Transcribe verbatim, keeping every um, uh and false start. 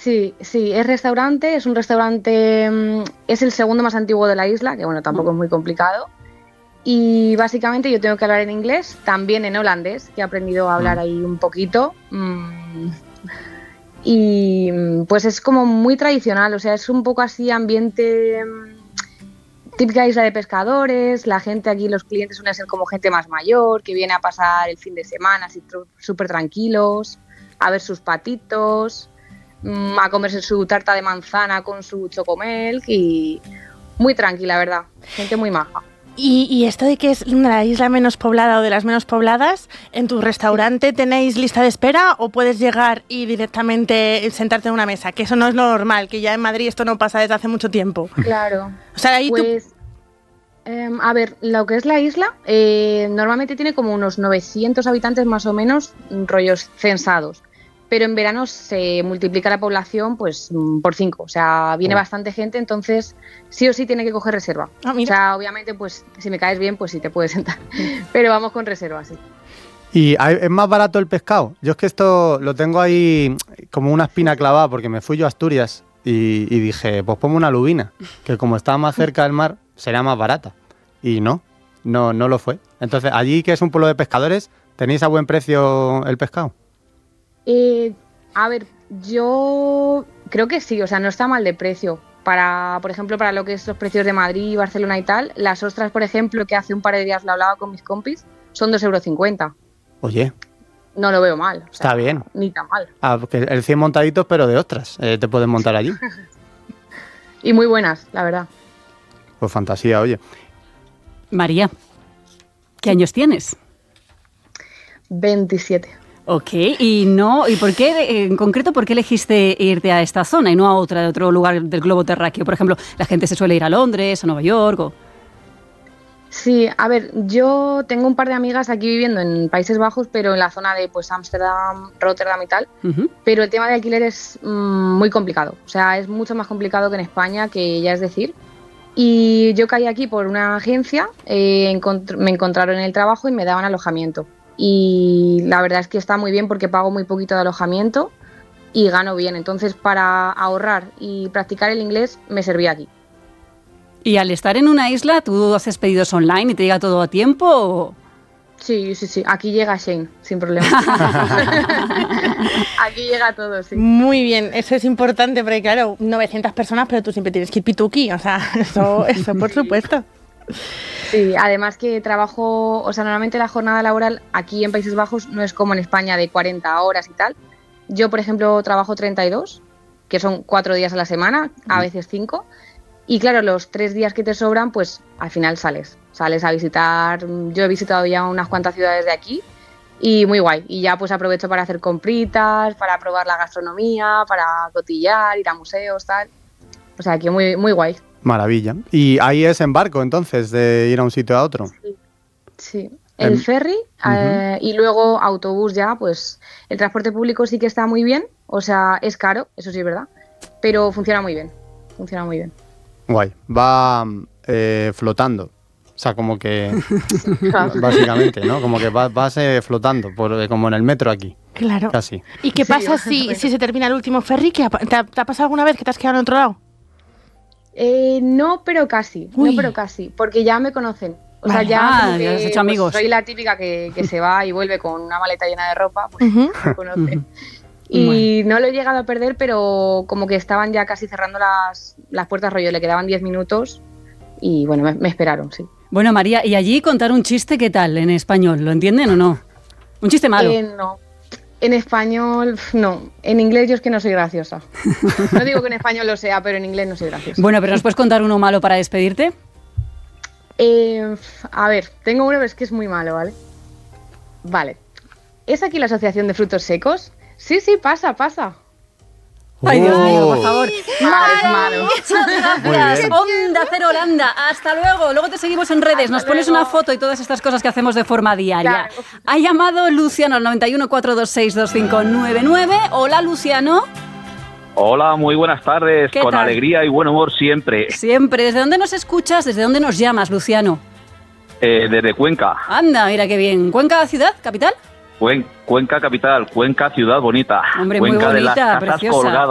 Sí, sí, es restaurante, es un restaurante, mm, es el segundo más antiguo de la isla, que bueno, tampoco es muy complicado. Y básicamente yo tengo que hablar en inglés, también en holandés, que he aprendido a hablar Mm. ahí un poquito. mm, Y mm, pues es como muy tradicional, o sea, es un poco así ambiente, mm, típica isla de pescadores, la gente aquí, los clientes suelen ser como gente más mayor, que viene a pasar el fin de semana así tru- súper tranquilos, a ver sus patitos, mm, a comerse su tarta de manzana con su chocomilk y muy tranquila, ¿verdad? Gente muy maja. Y, y esto de que es la isla menos poblada o de las menos pobladas, ¿en tu restaurante tenéis lista de espera o puedes llegar y directamente sentarte en una mesa? Que eso no es lo normal, que ya en Madrid esto no pasa desde hace mucho tiempo. Claro. O sea, ahí tú... Pues, em, a ver, lo que es la isla, eh, normalmente tiene como unos novecientos habitantes más o menos, mm, rollos censados. Pero en verano se multiplica la población pues mm, por cinco. O sea, viene Oh. bastante gente, entonces sí o sí tiene que coger reserva. Ah, O mira. sea, obviamente, pues si me caes bien, pues sí te puedes sentar. Pero vamos con reserva, sí. ¿Y hay- es más barato el pescado? Yo es que esto lo tengo ahí como una espina clavada porque me fui yo a Asturias y, y dije, pues ponme una lubina, que como está más cerca del mar, será más barata. Y no, no, no lo fue. Entonces, allí que es un pueblo de pescadores, ¿tenéis a buen precio el pescado? Eh, a ver, yo creo que sí, o sea, no está mal de precio. Para, por ejemplo, para lo que es los precios de Madrid, Barcelona y tal, las ostras, por ejemplo, que hace un par de días lo hablaba con mis compis, son dos euros cincuenta. Oye, No lo veo mal. o sea, está bien. Ni tan mal. Ah, porque el cien montaditos, pero de ostras, eh, te pueden montar allí. Y muy buenas, la verdad. Pues fantasía, oye. María, ¿qué años tienes? veintisiete. Ok, y no, ¿y por qué, en concreto, por qué elegiste irte a esta zona y no a otra de otro lugar del globo terráqueo? Por ejemplo, la gente se suele ir a Londres, a Nueva York o... Sí, a ver, yo tengo un par de amigas aquí viviendo en Países Bajos, pero en la zona de pues Ámsterdam, Rotterdam y tal. Ujú. Pero el tema de alquiler es mm, muy complicado. O sea, es mucho más complicado que en España, que ya es decir. Y yo caí aquí por una agencia, eh, encont- me encontraron en el trabajo y me daban alojamiento. Y la verdad es que está muy bien porque pago muy poquito de alojamiento y gano bien. Entonces, para ahorrar y practicar el inglés, me servía aquí. Y al estar en una isla, ¿tú haces pedidos online y te llega todo a tiempo o...? Sí, sí, sí. Aquí llega Shane, sin problema. Aquí llega todo, sí. Muy bien, eso es importante porque claro, novecientas personas, pero tú siempre tienes que ir pituqui, o sea, eso, eso por supuesto. Sí, además que trabajo, o sea, normalmente la jornada laboral aquí en Países Bajos no es como en España de cuarenta horas y tal. Yo, por ejemplo, trabajo treinta y dos, que son cuatro días a la semana, a veces cinco. Y claro, los tres días que te sobran, pues al final sales. Sales a visitar, yo he visitado ya unas cuantas ciudades de aquí y muy guay. Y ya pues aprovecho para hacer compritas, para probar la gastronomía, para cotillar, ir a museos, tal. O sea, que muy, muy guay. Maravilla. Y ahí es en barco, entonces, de ir a un sitio a otro. Sí, el Em, ferry eh, y luego autobús ya, pues el transporte público sí que está muy bien, o sea, es caro, eso sí es verdad, pero funciona muy bien, funciona muy bien. Guay. Va eh, flotando. O sea, como que... Claro. Básicamente, ¿no? Como que vas, vas eh, flotando, por, eh, como en el metro aquí. Claro. Casi. ¿Y qué Sí, pasa más o si, menos. si se termina el último ferry? ¿Qué ha, te, ha, te ha pasado alguna vez que te has quedado en otro lado? Eh, no, pero casi, Uy. no, pero casi, porque ya me conocen. O sea, Vale. ya Ah, como que, ya has hecho pues, amigos. soy la típica que, que se va y vuelve con una maleta llena de ropa, pues Ujú. me conocen. Y no lo he llegado a perder, pero como que estaban ya casi cerrando las, las puertas, rollo, le quedaban diez minutos y bueno, me, me esperaron, sí. Bueno, María, ¿y allí contar un chiste qué tal en español? ¿Lo entienden o no? Un chiste malo. Eh, no. En español, pf, no. En inglés yo es que no soy graciosa. No digo que en español lo sea, pero en inglés no soy graciosa. Bueno, pero ¿nos puedes contar uno malo para despedirte? Eh, pf, a ver, tengo uno, pero es que es muy malo, ¿vale? Vale. ¿Es aquí la Asociación de Frutos Secos? Sí, sí, pasa, pasa. Ay, Dios mío, por Oh. favor. Ah, es malo. Muchas Muy gracias. bien. Onda Cero Holanda. Hasta luego. Luego te seguimos en redes. Nos Hasta pones luego. una foto y todas estas cosas que hacemos de forma diaria. Claro. Ha llamado Luciano al noventa y uno, cuatrocientos veintiséis, veinticinco noventa y nueve. Hola, Luciano. Hola, muy buenas tardes, ¿Qué con tal? alegría y buen humor siempre, Siempre. ¿Desde dónde nos escuchas? ¿Desde dónde nos llamas, Luciano? eh, desde Cuenca, Anda, mira qué bien. ¿Cuenca ciudad, capital? Cuen- Cuenca capital, Cuenca ciudad bonita, Hombre, muy Cuenca de las bonita, casas preciosa. colgadas.